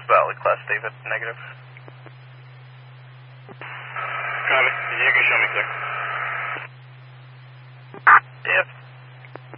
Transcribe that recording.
valid, Class David, negative. Copy. You can show me clear.